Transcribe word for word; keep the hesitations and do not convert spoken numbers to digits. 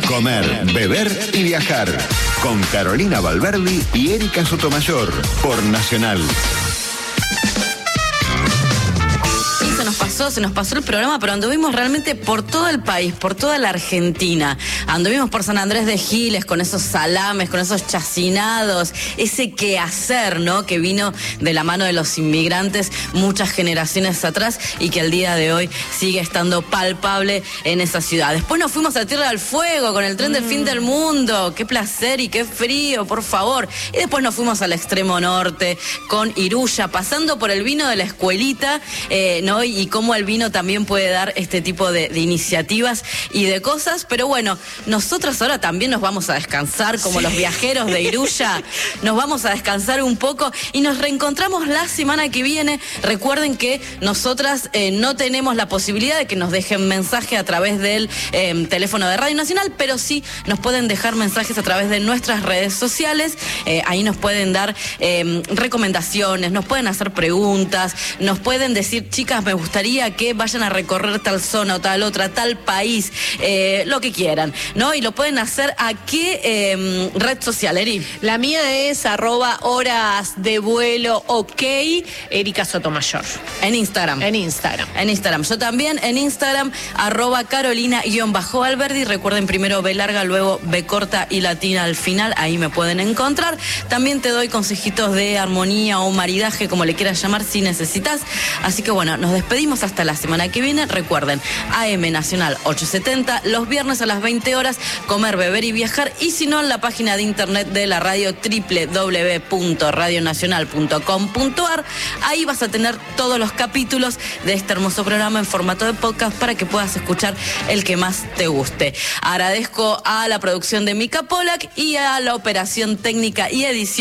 Comer, beber y viajar. Con Carolina Valverdi y Erika Sotomayor. Por Nacional. Se nos pasó, se nos pasó el programa, pero anduvimos realmente por todo el país, por toda la Argentina. Anduvimos por San Andrés de Giles con esos salames, con esos chacinados, ese quehacer, ¿no? Que vino de la mano de los inmigrantes muchas generaciones atrás y que al día de hoy sigue estando palpable en esa ciudad. Después nos fuimos a Tierra del Fuego con el tren mm. del fin del mundo. Qué placer y qué frío, por favor. Y después nos fuimos al extremo norte con Iruya, pasando por el vino de la escuelita, eh, ¿no? Y cómo el vino también puede dar este tipo de, de iniciativas y de cosas. Pero bueno, nosotros ahora también nos vamos a descansar como sí. los viajeros de Iruya. Nos vamos a descansar un poco y nos reencontramos la semana que viene. Recuerden que nosotras eh, no tenemos la posibilidad de que nos dejen mensaje a través del eh, teléfono de Radio Nacional, pero sí nos pueden dejar mensajes a través de nuestras redes sociales. Eh, ahí nos pueden dar eh, recomendaciones, nos pueden hacer preguntas, nos pueden decir, chicas, me gustaría que vayan a recorrer tal zona o tal otra, tal país, eh, lo que quieran, ¿no? Y lo pueden hacer a qué eh, red social, Eri. La mía es arroba horas de vuelo ok, Erika Sotomayor. En Instagram. En Instagram. En Instagram. Yo también en Instagram, arroba Carolina-Alberdi. Recuerden primero B larga, luego B corta y latina al final. Ahí me pueden encontrar. También te doy consejitos de armonía o maridaje, como le quieras llamar, si necesitas. Así que bueno, nos despedimos hasta la semana que viene. Recuerden, A M Nacional ochocientos setenta, los viernes a las veinte horas, comer, beber y viajar. Y si no, en la página de internet de la radio, doble u doble u doble u punto radio nacional punto com punto a r. Ahí vas a tener todos los capítulos de este hermoso programa en formato de podcast para que puedas escuchar el que más te guste. Agradezco a la producción de Mica Polak y a la operación técnica y edición